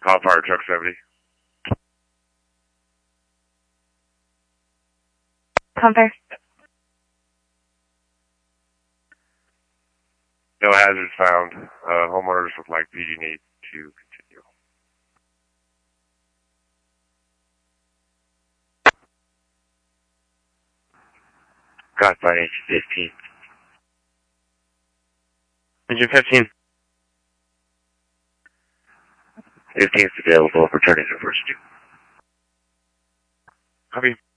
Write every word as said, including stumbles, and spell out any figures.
Call fire truck seventy. Cover. No hazards found. Uh, homeowners would like P G need to continue. God, by engine fifteen. Engine fifteen. fifteen is available. Returning to first two. Copy.